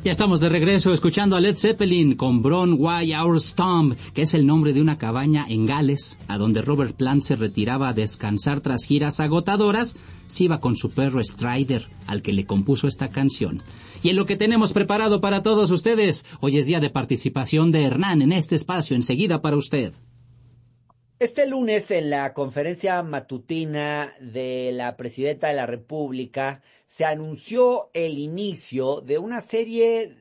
Ya estamos de regreso escuchando a Led Zeppelin con Bron Why Our Stomp, que es el nombre de una cabaña en Gales, a donde Robert Plant se retiraba a descansar tras giras agotadoras. Se iba con su perro Strider, al que le compuso esta canción. Y en lo que tenemos preparado para todos ustedes, hoy es día de participación de Hernán en este espacio, enseguida para usted. Este lunes, en la conferencia matutina de la Presidenta de la República, se anunció el inicio de una serie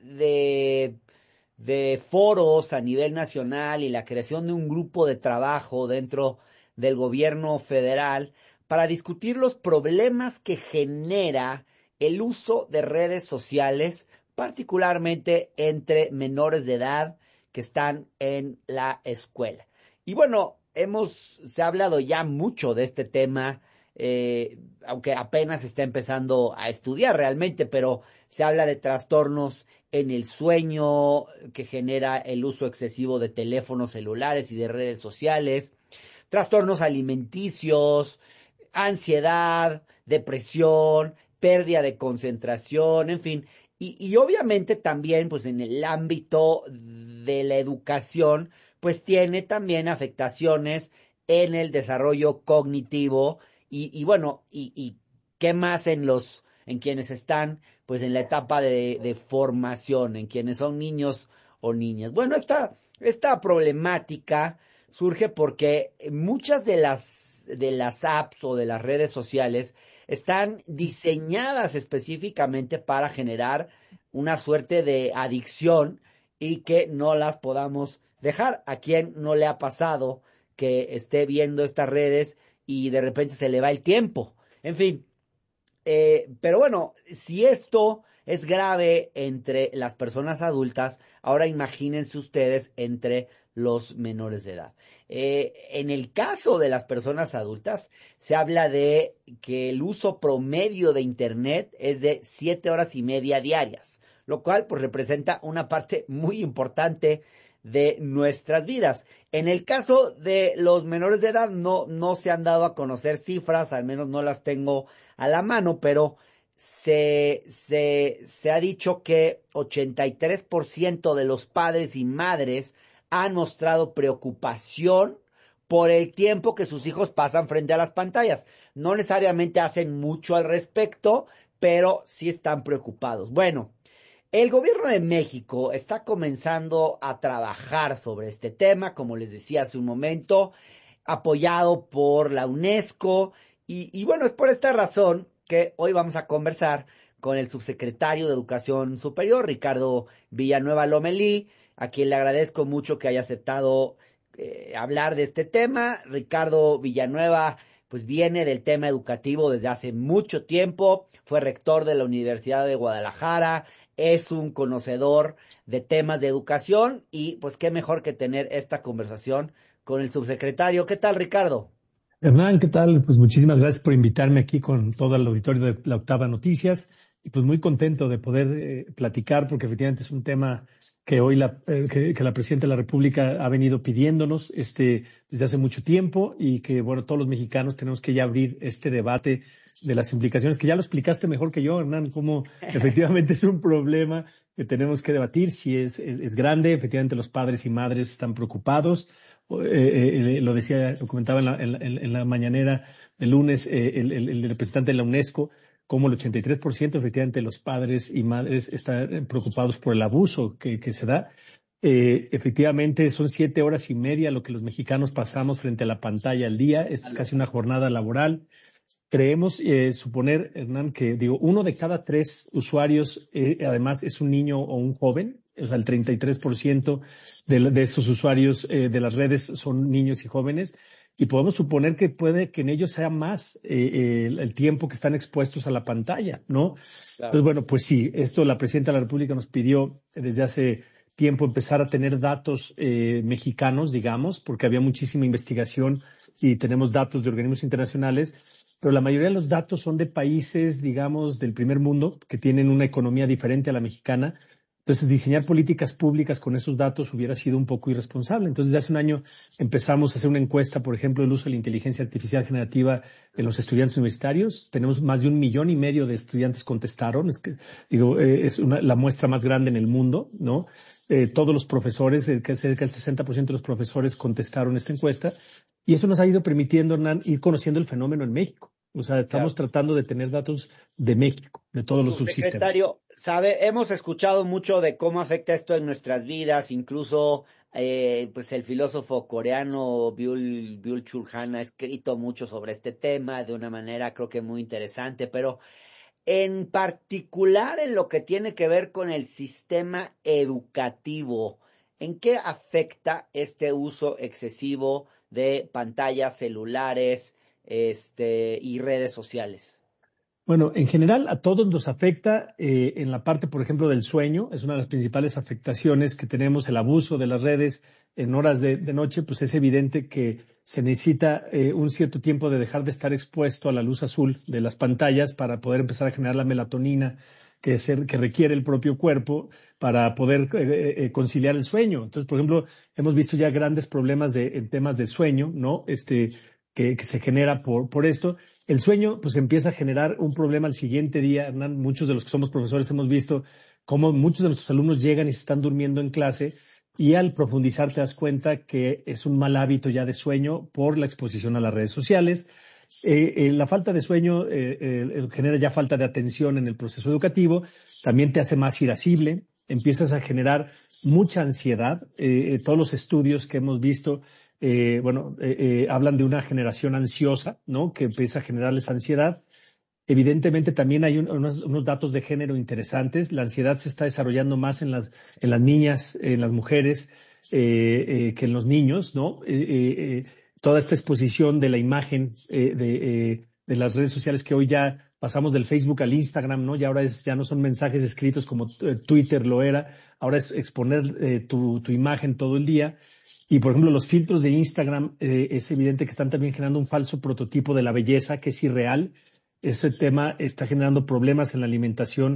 de foros a nivel nacional y la creación de un grupo de trabajo dentro del gobierno federal para discutir los problemas que genera el uso de redes sociales, particularmente entre menores de edad que están en la escuela. Y bueno, se ha hablado ya mucho de este tema, aunque apenas está empezando a estudiar realmente, pero se habla de trastornos en el sueño que genera el uso excesivo de teléfonos celulares y de redes sociales, trastornos alimenticios, ansiedad, depresión, pérdida de concentración, en fin. Y obviamente también, pues en el ámbito de la educación, pues tiene también afectaciones en el desarrollo cognitivo y bueno, y qué más en quienes están, pues en la etapa de formación, en quienes son niños o niñas. Bueno, esta problemática surge porque muchas de las apps o de las redes sociales están diseñadas específicamente para generar una suerte de adicción y que no las podamos dejar. ¿A quién no le ha pasado que esté viendo estas redes y de repente se le va el tiempo? En fin, pero bueno, si esto es grave entre las personas adultas, ahora imagínense ustedes entre los menores de edad. En el caso de las personas adultas, se habla de que el uso promedio de Internet es de 7 horas y media diarias, lo cual pues representa una parte muy importante de nuestras vidas. En el caso de los menores de edad no se han dado a conocer cifras, al menos no las tengo a la mano, pero se ha dicho que 83% de los padres y madres han mostrado preocupación por el tiempo que sus hijos pasan frente a las pantallas. No necesariamente hacen mucho al respecto, pero sí están preocupados. Bueno, el gobierno de México está comenzando a trabajar sobre este tema, como les decía hace un momento, apoyado por la UNESCO. Y bueno, es por esta razón que hoy vamos a conversar con el subsecretario de Educación Superior, Ricardo Villanueva Lomelí, a quien le agradezco mucho que haya aceptado hablar de este tema. Ricardo Villanueva pues viene del tema educativo desde hace mucho tiempo, fue rector de la Universidad de Guadalajara, es un conocedor de temas de educación y pues qué mejor que tener esta conversación con el subsecretario. ¿Qué tal, Ricardo? Hernán, ¿qué tal? Pues muchísimas gracias por invitarme aquí con todo el auditorio de La Octava Noticias y pues muy contento de poder platicar porque efectivamente es un tema que hoy que la Presidenta de la República ha venido pidiéndonos desde hace mucho tiempo y que bueno, todos los mexicanos tenemos que ya abrir este debate de las implicaciones, que ya lo explicaste mejor que yo, Hernán, cómo efectivamente es un problema que tenemos que debatir, si es grande, efectivamente los padres y madres están preocupados. Lo comentaba en la mañanera del lunes el representante de la UNESCO, como el 83% efectivamente de los padres y madres están preocupados por el abuso que se da. Efectivamente son 7 horas y media lo que los mexicanos pasamos frente a la pantalla al día. Esto es casi una jornada laboral. Creemos suponer, Hernán, que 1 de cada 3 usuarios además es un niño o un joven. O sea, el 33% de esos usuarios de las redes son niños y jóvenes. Y podemos suponer que puede que en ellos sea más el tiempo que están expuestos a la pantalla, ¿no? Claro. Entonces, bueno, pues sí, esto la Presidenta de la República nos pidió desde hace tiempo empezar a tener datos mexicanos, digamos, porque había muchísima investigación y tenemos datos de organismos internacionales, pero la mayoría de los datos son de países, digamos, del primer mundo, que tienen una economía diferente a la mexicana, Entonces, diseñar políticas públicas con esos datos hubiera sido un poco irresponsable. Entonces, desde hace un año empezamos a hacer una encuesta, por ejemplo, del uso de la inteligencia artificial generativa en los estudiantes universitarios. Tenemos más de 1,5 millones de estudiantes contestaron. La muestra más grande en el mundo, ¿no? Todos los profesores, cerca del 60% de los profesores contestaron esta encuesta. Y eso nos ha ido permitiendo, Hernán, ir conociendo el fenómeno en México. O sea, estamos tratando de tener datos de México, de todos los subsistemas. Secretario, hemos escuchado mucho de cómo afecta esto en nuestras vidas, incluso pues el filósofo coreano Byul-Chul Han ha escrito mucho sobre este tema de una manera creo que muy interesante, pero en particular en lo que tiene que ver con el sistema educativo, ¿en qué afecta este uso excesivo de pantallas celulares, y redes sociales? Bueno, en general a todos nos afecta en la parte, por ejemplo, del sueño. Es una de las principales afectaciones que tenemos, el abuso de las redes en horas de noche. Pues es evidente que se necesita un cierto tiempo de dejar de estar expuesto a la luz azul de las pantallas para poder empezar a generar la melatonina que requiere el propio cuerpo para poder conciliar el sueño. Entonces, por ejemplo, hemos visto ya grandes problemas en temas de sueño, ¿no? Que se genera por esto. El sueño pues empieza a generar un problema al siguiente día. Hernán, muchos de los que somos profesores hemos visto cómo muchos de nuestros alumnos llegan y se están durmiendo en clase y al profundizar te das cuenta que es un mal hábito ya de sueño por la exposición a las redes sociales. La falta de sueño genera ya falta de atención en el proceso educativo, también te hace más irascible, empiezas a generar mucha ansiedad. Todos los estudios que hemos visto hablan de una generación ansiosa, ¿no? Que empieza a generarles ansiedad. Evidentemente también hay unos datos de género interesantes. La ansiedad se está desarrollando más en las niñas, en las mujeres, que en los niños, ¿no? Toda esta exposición de la imagen de las redes sociales que hoy ya pasamos del Facebook al Instagram, ¿no? Y ahora ya no son mensajes escritos como Twitter lo era. Ahora es exponer tu imagen todo el día. Y, por ejemplo, los filtros de Instagram, es evidente que están también generando un falso prototipo de la belleza que es irreal. Ese tema está generando problemas en la alimentación,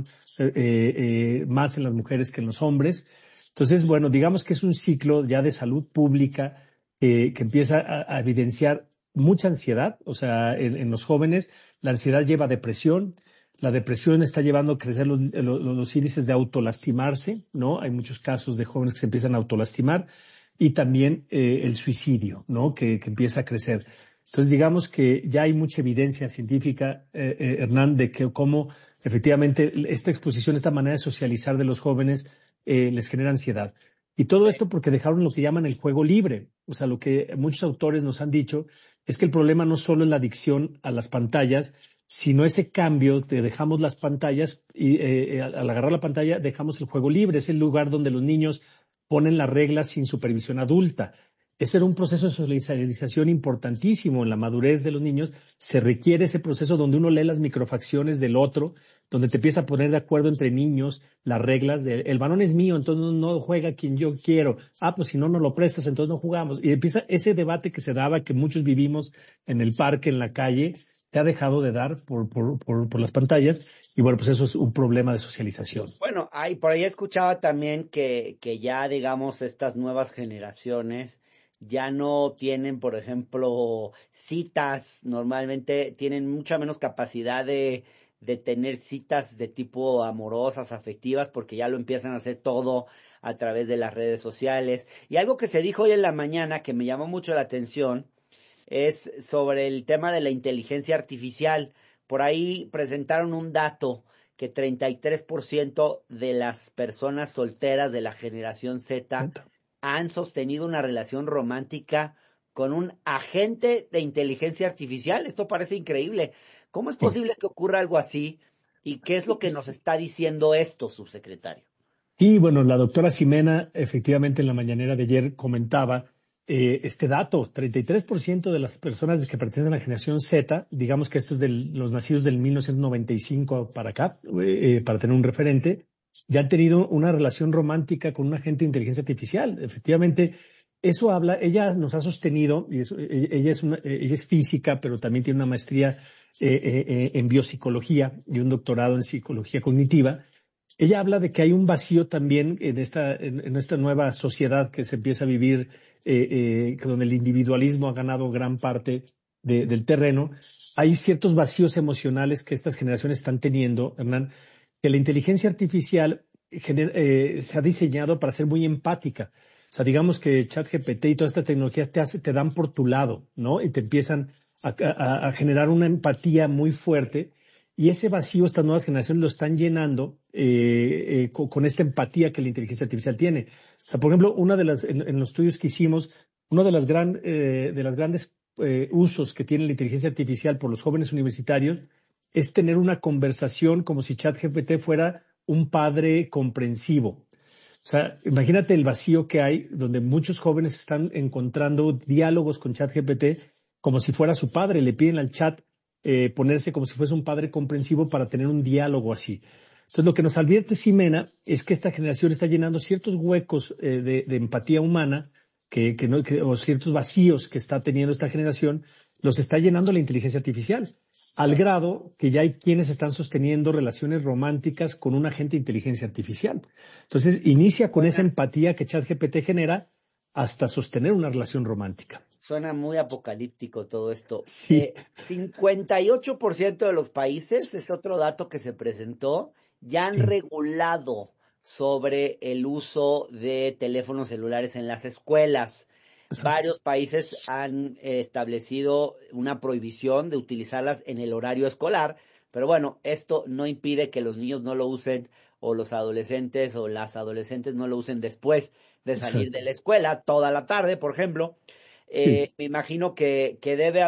más en las mujeres que en los hombres. Entonces, bueno, digamos que es un ciclo ya de salud pública que empieza a evidenciar mucha ansiedad. O sea, en los jóvenes, la ansiedad lleva a depresión. La depresión está llevando a crecer los índices de autolastimarse, ¿no? Hay muchos casos de jóvenes que se empiezan a autolastimar. Y también el suicidio, ¿no? Que empieza a crecer. Entonces, digamos que ya hay mucha evidencia científica, Hernán, de que cómo efectivamente esta exposición, esta manera de socializar de los jóvenes les genera ansiedad. Y todo esto porque dejaron lo que llaman el juego libre. O sea, lo que muchos autores nos han dicho es que el problema no solo es la adicción a las pantallas, sino ese cambio de dejamos las pantallas y al agarrar la pantalla dejamos el juego libre. Es el lugar donde los niños ponen las reglas sin supervisión adulta. Ese era un proceso de socialización importantísimo en la madurez de los niños. Se requiere ese proceso donde uno lee las microfacciones del otro, donde te empieza a poner de acuerdo entre niños las reglas de el balón es mío, entonces no juega quien yo quiero. Pues si no lo prestas, entonces no jugamos. Y empieza ese debate que se daba, que muchos vivimos en el parque, en la calle, te ha dejado de dar por las pantallas. Y bueno, pues eso es un problema de socialización. Bueno, por ahí escuchaba también que ya, digamos, estas nuevas generaciones ya no tienen, por ejemplo, citas. Normalmente tienen mucha menos capacidad de tener citas de tipo amorosas, afectivas, porque ya lo empiezan a hacer todo a través de las redes sociales. Y algo que se dijo hoy en la mañana que me llamó mucho la atención es sobre el tema de la inteligencia artificial. Por ahí presentaron un dato que 33% de las personas solteras de la generación Z han sostenido una relación romántica con un agente de inteligencia artificial. Esto parece increíble. ¿Cómo es posible que ocurra algo así? ¿Y qué es lo que nos está diciendo esto, subsecretario? Y bueno, la doctora Ximena efectivamente en la mañanera de ayer comentaba este dato. 33% de las personas que pertenecen a la generación Z, digamos que esto es de los nacidos del 1995 para acá, para tener un referente, ya han tenido una relación romántica con un agente de inteligencia artificial. Efectivamente, eso habla, ella nos ha sostenido, y ella es física, pero también tiene una maestría en biopsicología y un doctorado en psicología cognitiva. ella habla de que hay un vacío también en esta nueva sociedad que se empieza a vivir, donde el individualismo ha ganado gran parte del terreno. Hay ciertos vacíos emocionales que estas generaciones están teniendo, Hernán, que la inteligencia artificial se ha diseñado para ser muy empática. O sea, digamos que ChatGPT y todas estas tecnologías te dan por tu lado, ¿no? Y te empiezan a generar una empatía muy fuerte. Y ese vacío estas nuevas generaciones lo están llenando con esta empatía que la inteligencia artificial tiene. O sea, por ejemplo, en los estudios que hicimos, uno de las grandes usos que tiene la inteligencia artificial por los jóvenes universitarios es tener una conversación como si ChatGPT fuera un padre comprensivo. O sea, imagínate el vacío que hay donde muchos jóvenes están encontrando diálogos con ChatGPT como si fuera su padre. Le piden al chat ponerse como si fuese un padre comprensivo para tener un diálogo así. Entonces, lo que nos advierte Ximena es que esta generación está llenando ciertos huecos de empatía humana o ciertos vacíos que está teniendo esta generación, los está llenando la inteligencia artificial, al grado que ya hay quienes están sosteniendo relaciones románticas con un agente de inteligencia artificial. Entonces, inicia con esa empatía que ChatGPT genera hasta sostener una relación romántica. Suena muy apocalíptico todo esto. Sí. 58% de los países, es otro dato que se presentó, ya han regulado sobre el uso de teléfonos celulares en las escuelas. Varios países han establecido una prohibición de utilizarlas en el horario escolar, pero bueno, esto no impide que los niños no lo usen, o los adolescentes o las adolescentes no lo usen después de salir de la escuela, toda la tarde, por ejemplo. Me imagino que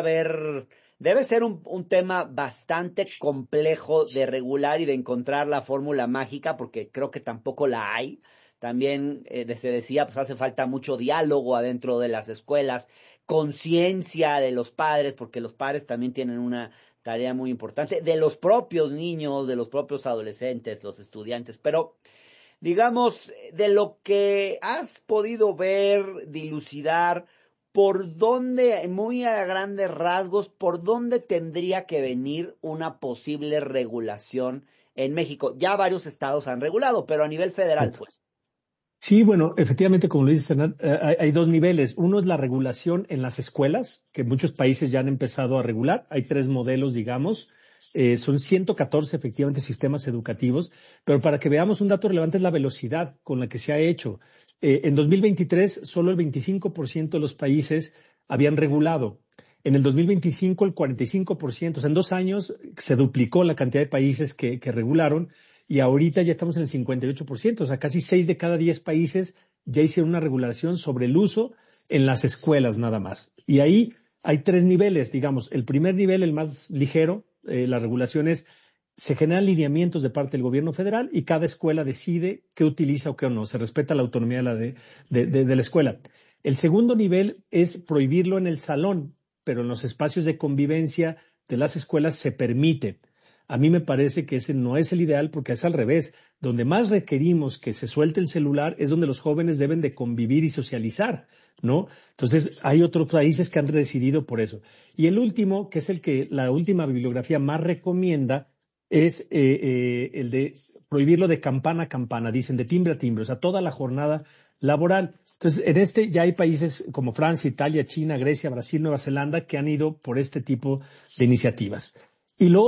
debe ser un tema bastante complejo de regular y de encontrar la fórmula mágica, porque creo que tampoco la hay. También se decía, pues hace falta mucho diálogo adentro de las escuelas, conciencia de los padres, porque los padres también tienen una tarea muy importante, de los propios niños, de los propios adolescentes, los estudiantes. Pero, digamos, de lo que has podido ver, dilucidar, ¿por dónde, muy a grandes rasgos, por dónde tendría que venir una posible regulación en México? Ya varios estados han regulado, pero a nivel federal, pues. Sí, bueno, efectivamente, como lo dices, Hernán, hay dos niveles. Uno es la regulación en las escuelas, que muchos países ya han empezado a regular. Hay 3 modelos, digamos. Son 114 efectivamente sistemas educativos, pero para que veamos un dato relevante es la velocidad con la que se ha hecho. En 2023 solo el 25% de los países habían regulado. En el 2025 el 45%, o sea, en 2 años se duplicó la cantidad de países que regularon y ahorita ya estamos en el 58%, o sea, casi 6 de cada 10 países ya hicieron una regulación sobre el uso en las escuelas nada más. Y ahí hay 3 niveles, digamos. El primer nivel, el más ligero, las regulaciones, se generan lineamientos de parte del gobierno federal y cada escuela decide qué utiliza o qué no. Se respeta la autonomía de la escuela. El segundo nivel es prohibirlo en el salón, pero en los espacios de convivencia de las escuelas se permite. A mí me parece que ese no es el ideal porque es al revés. Donde más requerimos que se suelte el celular es donde los jóvenes deben de convivir y socializar, ¿no? Entonces, hay otros países que han decidido por eso. Y el último, que es el que la última bibliografía más recomienda, es el de prohibirlo de campana a campana, dicen, de timbre a timbre, o sea, toda la jornada laboral. Entonces, en ya hay países como Francia, Italia, China, Grecia, Brasil, Nueva Zelanda que han ido por este tipo de iniciativas. Y luego